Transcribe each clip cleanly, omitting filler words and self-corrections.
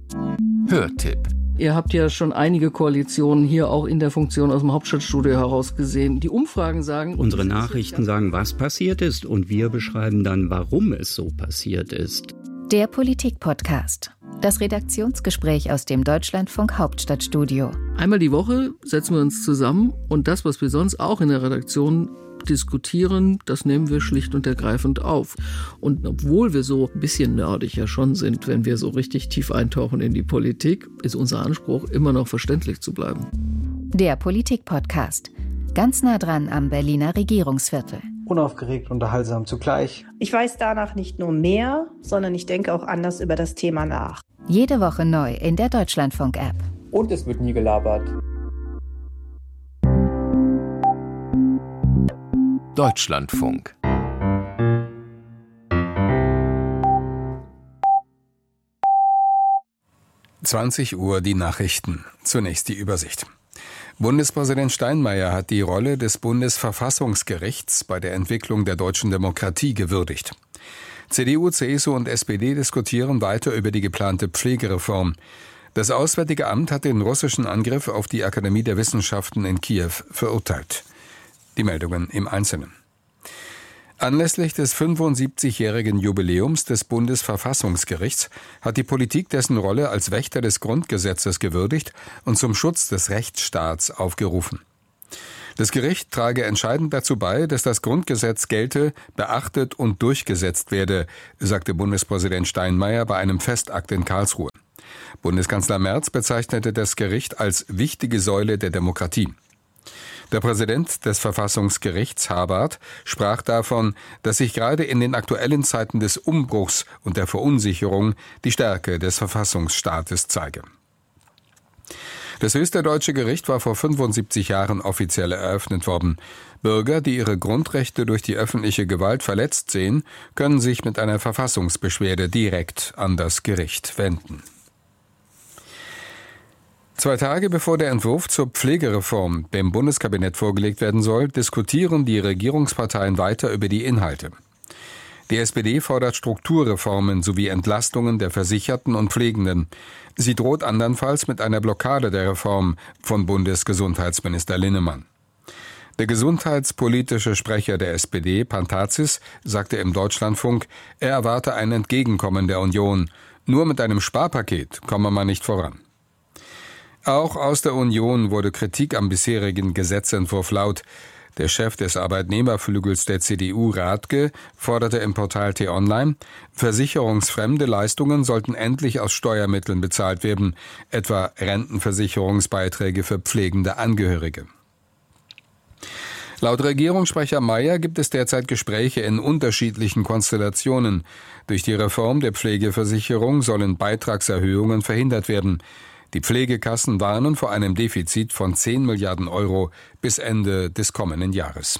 Hörtipp. Ihr habt ja schon einige Koalitionen hier auch in der Funktion aus dem Hauptstadtstudio heraus gesehen. Die Umfragen sagen... Unsere Nachrichten sagen, was passiert ist, und wir beschreiben dann, warum es so passiert ist. Der Politik-Podcast. Das Redaktionsgespräch aus dem Deutschlandfunk Hauptstadtstudio. Einmal die Woche setzen wir uns zusammen und das, was wir sonst auch in der Redaktion diskutieren, das nehmen wir schlicht und ergreifend auf. Und obwohl wir so ein bisschen nerdig ja schon sind, wenn wir so richtig tief eintauchen in die Politik, ist unser Anspruch, immer noch verständlich zu bleiben. Der Politik-Podcast. Ganz nah dran am Berliner Regierungsviertel. Unaufgeregt, unterhaltsam zugleich. Ich weiß danach nicht nur mehr, sondern ich denke auch anders über das Thema nach. Jede Woche neu in der Deutschlandfunk-App. Und es wird nie gelabert. Deutschlandfunk. Uhr die Nachrichten. Zunächst die Übersicht. Bundespräsident Steinmeier hat die Rolle des Bundesverfassungsgerichts bei der Entwicklung der deutschen Demokratie gewürdigt. CDU, CSU und SPD diskutieren weiter über die geplante Pflegereform. Das Auswärtige Amt hat den russischen Angriff auf die Akademie der Wissenschaften in Kiew verurteilt. Die Meldungen im Einzelnen. Anlässlich des 75-jährigen Jubiläums des Bundesverfassungsgerichts hat die Politik dessen Rolle als Wächter des Grundgesetzes gewürdigt und zum Schutz des Rechtsstaats aufgerufen. Das Gericht trage entscheidend dazu bei, dass das Grundgesetz gelte, beachtet und durchgesetzt werde, sagte Bundespräsident Steinmeier bei einem Festakt in Karlsruhe. Bundeskanzler Merz bezeichnete das Gericht als wichtige Säule der Demokratie. Der Präsident des Verfassungsgerichts, Habart, sprach davon, dass sich gerade in den aktuellen Zeiten des Umbruchs und der Verunsicherung die Stärke des Verfassungsstaates zeige. Das höchste deutsche Gericht war vor 75 Jahren offiziell eröffnet worden. Bürger, die ihre Grundrechte durch die öffentliche Gewalt verletzt sehen, können sich mit einer Verfassungsbeschwerde direkt an das Gericht wenden. 2 Tage bevor der Entwurf zur Pflegereform dem Bundeskabinett vorgelegt werden soll, diskutieren die Regierungsparteien weiter über die Inhalte. Die SPD fordert Strukturreformen sowie Entlastungen der Versicherten und Pflegenden. Sie droht andernfalls mit einer Blockade der Reform von Bundesgesundheitsminister Linnemann. Der gesundheitspolitische Sprecher der SPD, Pantazis, sagte im Deutschlandfunk, er erwarte ein Entgegenkommen der Union. Nur mit einem Sparpaket komme man nicht voran. Auch aus der Union wurde Kritik am bisherigen Gesetzentwurf laut. Der Chef des Arbeitnehmerflügels der CDU, Rathke, forderte im Portal T-Online, versicherungsfremde Leistungen sollten endlich aus Steuermitteln bezahlt werden, etwa Rentenversicherungsbeiträge für pflegende Angehörige. Laut Regierungssprecher Mayer gibt es derzeit Gespräche in unterschiedlichen Konstellationen. Durch die Reform der Pflegeversicherung sollen Beitragserhöhungen verhindert werden. Die Pflegekassen warnen vor einem Defizit von 10 Milliarden Euro bis Ende des kommenden Jahres.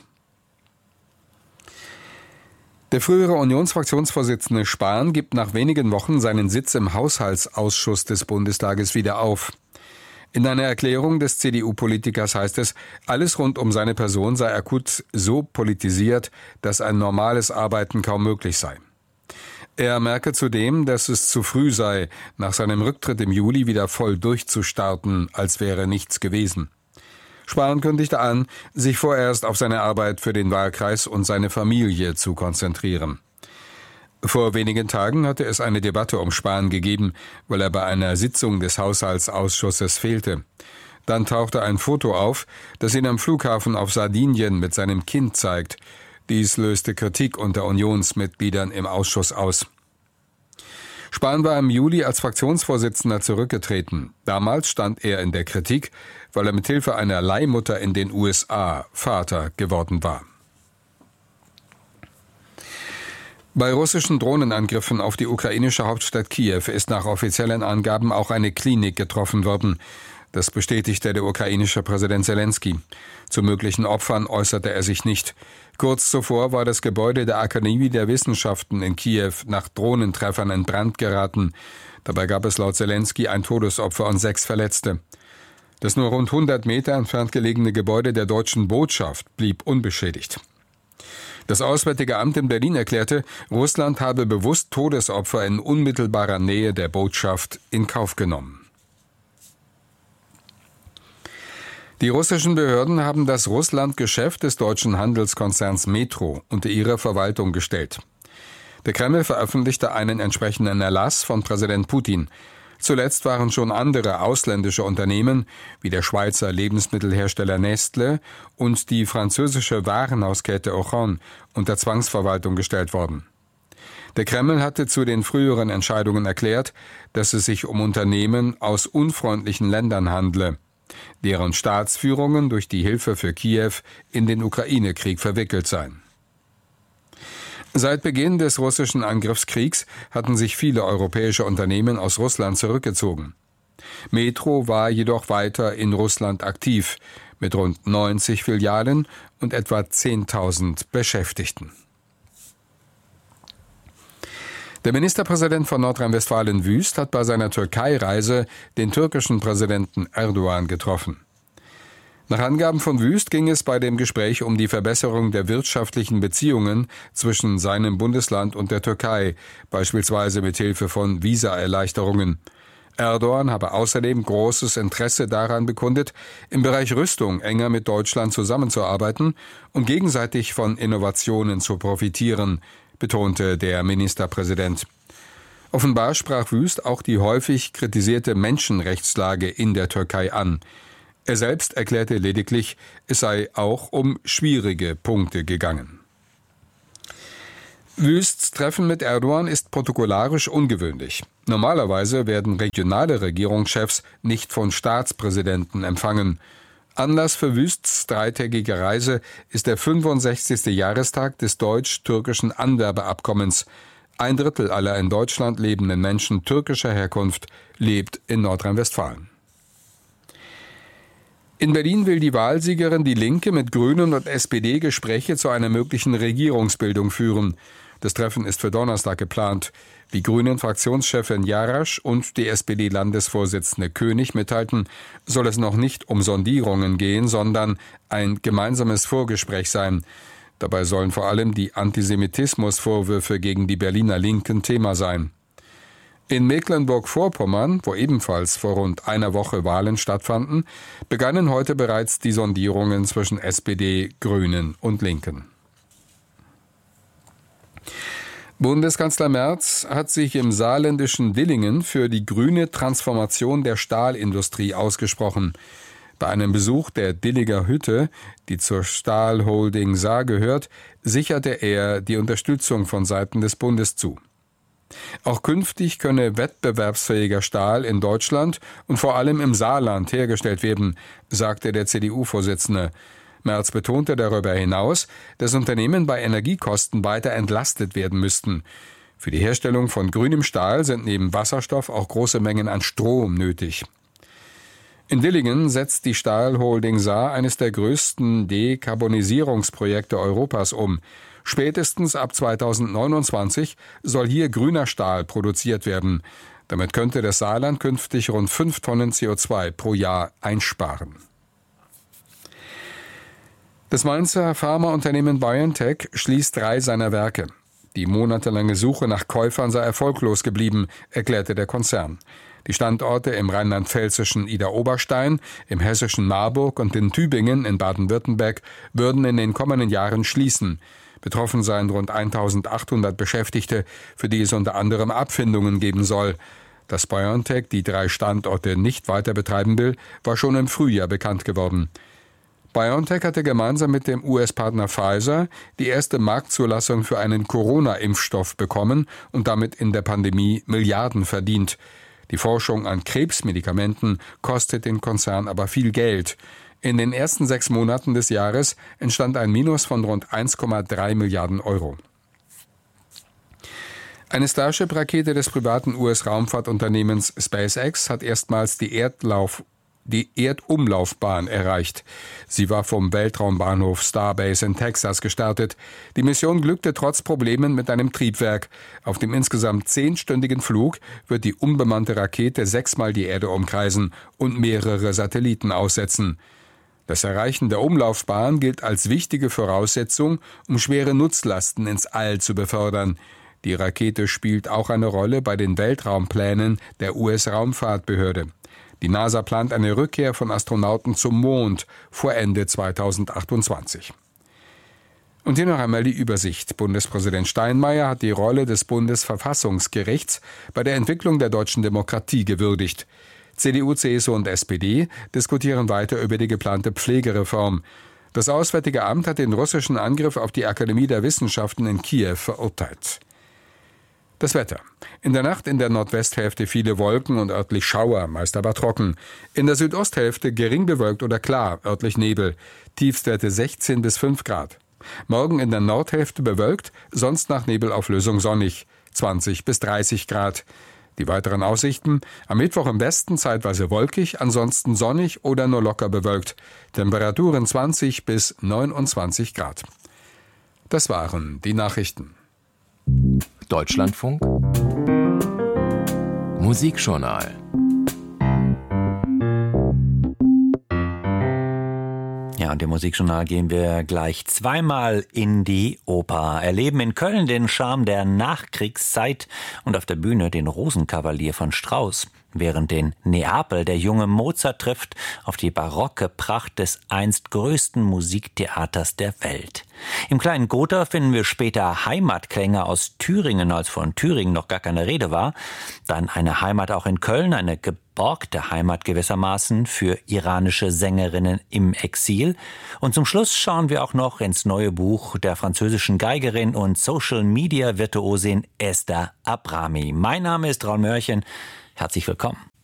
Der frühere Unionsfraktionsvorsitzende Spahn gibt nach wenigen Wochen seinen Sitz im Haushaltsausschuss des Bundestages wieder auf. In einer Erklärung des CDU-Politikers heißt es, alles rund um seine Person sei akut so politisiert, dass ein normales Arbeiten kaum möglich sei. Er merke zudem, dass es zu früh sei, nach seinem Rücktritt im Juli wieder voll durchzustarten, als wäre nichts gewesen. Spahn kündigte an, sich vorerst auf seine Arbeit für den Wahlkreis und seine Familie zu konzentrieren. Vor wenigen Tagen hatte es eine Debatte um Spahn gegeben, weil er bei einer Sitzung des Haushaltsausschusses fehlte. Dann tauchte ein Foto auf, das ihn am Flughafen auf Sardinien mit seinem Kind zeigt. Dies löste Kritik unter Unionsmitgliedern im Ausschuss aus. Spahn war im Juli als Fraktionsvorsitzender zurückgetreten. Damals stand er in der Kritik, weil er mithilfe einer Leihmutter in den USA Vater geworden war. Bei russischen Drohnenangriffen auf die ukrainische Hauptstadt Kiew ist nach offiziellen Angaben auch eine Klinik getroffen worden. Das bestätigte der ukrainische Präsident Zelensky. Zu möglichen Opfern äußerte er sich nicht. Kurz zuvor war das Gebäude der Akademie der Wissenschaften in Kiew nach Drohnentreffern in Brand geraten. Dabei gab es laut Zelensky ein Todesopfer und 6 Verletzte. Das nur rund 100 Meter entfernt gelegene Gebäude der deutschen Botschaft blieb unbeschädigt. Das Auswärtige Amt in Berlin erklärte, Russland habe bewusst Todesopfer in unmittelbarer Nähe der Botschaft in Kauf genommen. Die russischen Behörden haben das Russland-Geschäft des deutschen Handelskonzerns Metro unter ihre Verwaltung gestellt. Der Kreml veröffentlichte einen entsprechenden Erlass von Präsident Putin. Zuletzt waren schon andere ausländische Unternehmen wie der Schweizer Lebensmittelhersteller Nestlé und die französische Warenhauskette Auchan unter Zwangsverwaltung gestellt worden. Der Kreml hatte zu den früheren Entscheidungen erklärt, dass es sich um Unternehmen aus unfreundlichen Ländern handle, deren Staatsführungen durch die Hilfe für Kiew in den Ukraine-Krieg verwickelt seien. Seit Beginn des russischen Angriffskriegs hatten sich viele europäische Unternehmen aus Russland zurückgezogen. Metro war jedoch weiter in Russland aktiv, mit rund 90 Filialen und etwa 10.000 Beschäftigten. Der Ministerpräsident von Nordrhein-Westfalen Wüst hat bei seiner Türkei-Reise den türkischen Präsidenten Erdogan getroffen. Nach Angaben von Wüst ging es bei dem Gespräch um die Verbesserung der wirtschaftlichen Beziehungen zwischen seinem Bundesland und der Türkei, beispielsweise mit Hilfe von Visaerleichterungen. Erdogan habe außerdem großes Interesse daran bekundet, im Bereich Rüstung enger mit Deutschland zusammenzuarbeiten und gegenseitig von Innovationen zu profitieren, betonte der Ministerpräsident. Offenbar sprach Wüst auch die häufig kritisierte Menschenrechtslage in der Türkei an. Er selbst erklärte lediglich, es sei auch um schwierige Punkte gegangen. Wüsts Treffen mit Erdogan ist protokollarisch ungewöhnlich. Normalerweise werden regionale Regierungschefs nicht von Staatspräsidenten empfangen. Anlass für Wüsts dreitägige Reise ist der 65. Jahrestag des deutsch-türkischen Anwerbeabkommens. 1/3 aller in Deutschland lebenden Menschen türkischer Herkunft lebt in Nordrhein-Westfalen. In Berlin will die Wahlsiegerin Die Linke mit Grünen und SPD Gespräche zu einer möglichen Regierungsbildung führen. Das Treffen ist für Donnerstag geplant. Wie Grünen-Fraktionschefin Jarasch und die SPD-Landesvorsitzende König mitteilten, soll es noch nicht um Sondierungen gehen, sondern ein gemeinsames Vorgespräch sein. Dabei sollen vor allem die Antisemitismusvorwürfe gegen die Berliner Linken Thema sein. In Mecklenburg-Vorpommern, wo ebenfalls vor rund einer Woche Wahlen stattfanden, begannen heute bereits die Sondierungen zwischen SPD, Grünen und Linken. Bundeskanzler Merz hat sich im saarländischen Dillingen für die grüne Transformation der Stahlindustrie ausgesprochen. Bei einem Besuch der Dilliger Hütte, die zur Stahlholding Saar gehört, sicherte er die Unterstützung von Seiten des Bundes zu. Auch künftig könne wettbewerbsfähiger Stahl in Deutschland und vor allem im Saarland hergestellt werden, sagte der CDU-Vorsitzende. Merz betonte darüber hinaus, dass Unternehmen bei Energiekosten weiter entlastet werden müssten. Für die Herstellung von grünem Stahl sind neben Wasserstoff auch große Mengen an Strom nötig. In Dillingen setzt die Stahlholding Saar eines der größten Dekarbonisierungsprojekte Europas um. Spätestens ab 2029 soll hier grüner Stahl produziert werden. Damit könnte das Saarland künftig rund 5 Tonnen CO2 pro Jahr einsparen. Das Mainzer Pharmaunternehmen BioNTech schließt 3 seiner Werke. Die monatelange Suche nach Käufern sei erfolglos geblieben, erklärte der Konzern. Die Standorte im rheinland-pfälzischen Idar-Oberstein, im hessischen Marburg und in Tübingen in Baden-Württemberg würden in den kommenden Jahren schließen. Betroffen seien rund 1.800 Beschäftigte, für die es unter anderem Abfindungen geben soll. Dass BioNTech die 3 Standorte nicht weiter betreiben will, war schon im Frühjahr bekannt geworden. BioNTech hatte gemeinsam mit dem US-Partner Pfizer die erste Marktzulassung für einen Corona-Impfstoff bekommen und damit in der Pandemie Milliarden verdient. Die Forschung an Krebsmedikamenten kostet den Konzern aber viel Geld. In den ersten 6 Monaten des Jahres entstand ein Minus von rund 1,3 Milliarden Euro. Eine Starship-Rakete des privaten US-Raumfahrtunternehmens SpaceX hat erstmals die Erdumlaufbahn erreicht. Sie war vom Weltraumbahnhof Starbase in Texas gestartet. Die Mission glückte trotz Problemen mit einem Triebwerk. Auf dem insgesamt 10-stündigen Flug wird die unbemannte Rakete 6-mal die Erde umkreisen und mehrere Satelliten aussetzen. Das Erreichen der Umlaufbahn gilt als wichtige Voraussetzung, um schwere Nutzlasten ins All zu befördern. Die Rakete spielt auch eine Rolle bei den Weltraumplänen der US-Raumfahrtbehörde. Die NASA plant eine Rückkehr von Astronauten zum Mond vor Ende 2028. Und hier noch einmal die Übersicht. Bundespräsident Steinmeier hat die Rolle des Bundesverfassungsgerichts bei der Entwicklung der deutschen Demokratie gewürdigt. CDU, CSU und SPD diskutieren weiter über die geplante Pflegereform. Das Auswärtige Amt hat den russischen Angriff auf die Akademie der Wissenschaften in Kiew verurteilt. Das Wetter. In der Nacht in der Nordwesthälfte viele Wolken und örtlich Schauer, meist aber trocken. In der Südosthälfte gering bewölkt oder klar, örtlich Nebel. Tiefstwerte 16 bis 5 Grad. Morgen in der Nordhälfte bewölkt, sonst nach Nebelauflösung sonnig, 20 bis 30 Grad. Die weiteren Aussichten: am Mittwoch im Westen zeitweise wolkig, ansonsten sonnig oder nur locker bewölkt. Temperaturen 20 bis 29 Grad. Das waren die Nachrichten. Deutschlandfunk Musikjournal. Ja, und im Musikjournal gehen wir gleich zweimal in die Oper. Erleben in Köln den Charme der Nachkriegszeit und auf der Bühne den Rosenkavalier von Strauss. Während in Neapel der junge Mozart trifft auf die barocke Pracht des einst größten Musiktheaters der Welt. Im kleinen Gotha finden wir später Heimatklänge aus Thüringen, als von Thüringen noch gar keine Rede war. Dann eine Heimat auch in Köln, eine geborgte Heimat gewissermaßen für iranische Sängerinnen im Exil. Und zum Schluss schauen wir auch noch ins neue Buch der französischen Geigerin und Social-Media-Virtuosin Esther Abrami. Mein Name ist Raul Mörchen. Herzlich willkommen.